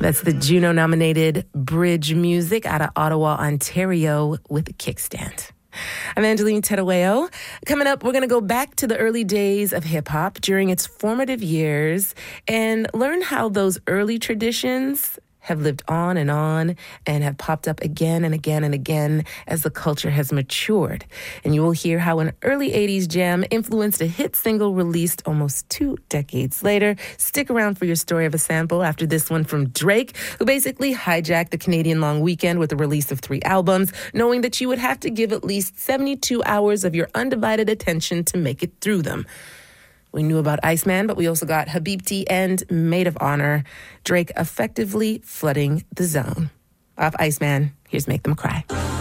That's the Juno-nominated Bridge Music out of Ottawa, Ontario with a kickstand. I'm Angeline Terueo. Coming up, we're going to go back to the early days of hip-hop during its formative years and learn how those early traditions have lived on and have popped up again and again and again as the culture has matured. And you will hear how an early 80s jam influenced a hit single released almost 2 decades later. Stick around for your story of a sample after this one from Drake, who basically hijacked the Canadian long weekend with the release of 3 albums, knowing that you would have to give at least 72 hours of your undivided attention to make it through them. We knew about Iceman, but we also got Habibti and Maid of Honor. Drake effectively flooding the zone. Off Iceman, here's Make Them Cry.